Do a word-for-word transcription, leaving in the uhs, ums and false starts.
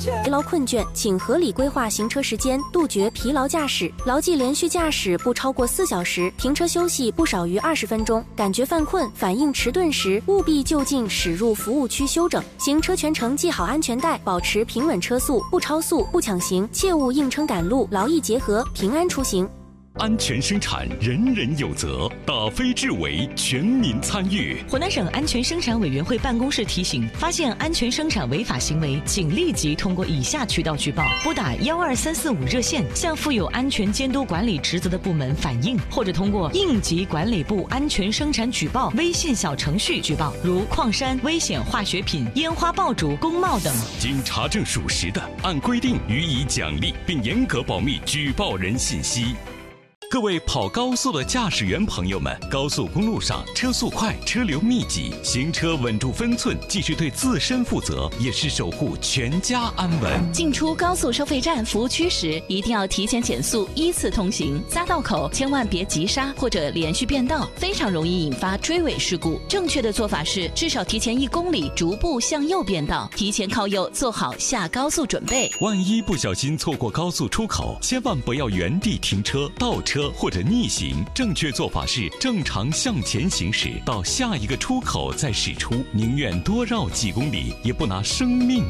疲劳困倦，请合理规划行车时间，杜绝疲劳驾驶。牢记连续驾驶不超过四小时，停车休息不少于二十分钟。感觉犯困、反应迟钝时，务必就近驶入服务区休整。行车全程系好安全带，保持平稳车速，不超速、不抢行，切勿硬撑赶路，劳逸结合，平安出行。 安全生产，人人有责，打非治为，全民参与。 湖南省安全生产委员会办公室提醒：发现安全生产违法行为，请立即通过以下渠道举报：拨打幺二三四五热线，向负有安全监督管理职责的部门反映，或者通过应急管理部安全生产举报微信小程序举报，如矿山、危险化学品、烟花爆竹、工贸等。 经查证属实的，按规定予以奖励，并严格保密举报人信息。各位跑高速的驾驶员朋友们，高速公路上车速快，车流密集，行车稳住分寸，既是对自身负责，也是守护全家安稳。 进出高速收费站、服务区时，一定要提前减速，依次通行。匝道口千万别急刹或者连续变道，非常容易引发追尾事故。正确的做法是，至少提前一公里逐步向右变道，提前靠右做好下高速准备。 万一不小心错过高速出口，千万不要原地停车、倒车或者逆行，正确做法是正常向前行驶，到下一个出口再驶出，宁愿多绕几公里，也不拿生命